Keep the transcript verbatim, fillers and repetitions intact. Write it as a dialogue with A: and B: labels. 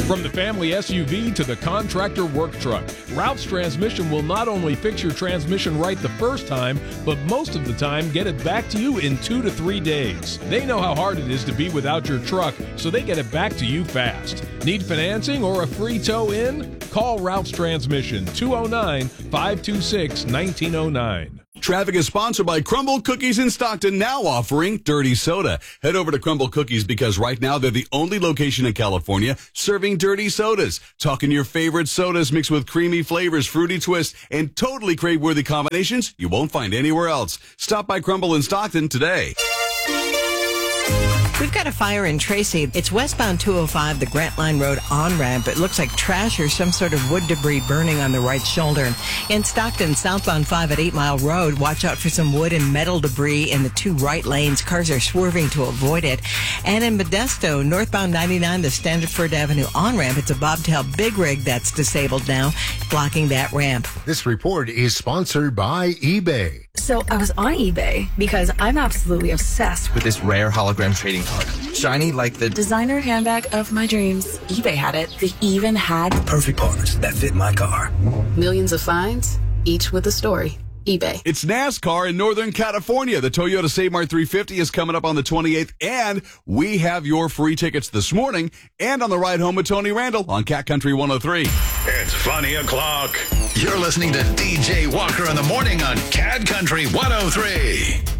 A: From the family S U V to the contractor work truck, Ralph's Transmission will not only fix your transmission right the first time, but most of the time get it back to you in two to three days. They know how hard it is to be without your truck, so they get it back to you fast. Need financing or a free tow in? Call Ralph's Transmission, two oh nine, five two six, nineteen oh nine.
B: Traffic is sponsored by Crumble Cookies in Stockton, now offering dirty soda. Head over to Crumble Cookies because right now they're the only location in California serving dirty sodas. Talking your favorite sodas mixed with creamy flavors, fruity twists, and totally crave-worthy combinations you won't find anywhere else. Stop by Crumble in Stockton today.
C: We've got a fire in Tracy. It's westbound two oh five, the Grant Line Road on-ramp. It looks like trash or some sort of wood debris burning on the right shoulder. In Stockton, southbound five at eight Mile Road, watch out for some wood and metal debris in the two right lanes. Cars are swerving to avoid it. And in Modesto, northbound ninety-nine, the Standiford Avenue on-ramp, it's a bobtail big rig that's disabled now, blocking that ramp.
D: This report is sponsored by eBay.
E: So I was on eBay because I'm absolutely obsessed
F: with this rare hologram trading card. Shiny like the
E: designer handbag of my dreams. eBay had it. They even had
G: perfect parts that fit my car.
H: Millions of finds, each with a story. eBay.
B: It's NASCAR in Northern California. The Toyota Save Mart three fifty is coming up on the twenty-eighth, and we have your free tickets this morning and on the ride home with Tony Randall on Cat Country one oh three.
I: It's funny o'clock. You're listening to D J Walker in the morning on Cat Country one oh three.